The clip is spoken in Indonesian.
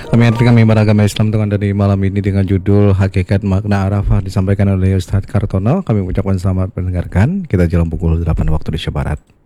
Kami beragama Islam dengan dari malam ini dengan judul Hakikat Makna Arafah disampaikan oleh Ustadz Kartono. Kami ucapkan selamat mendengarkan. Kita jalan pukul 8 waktu Indonesia Barat.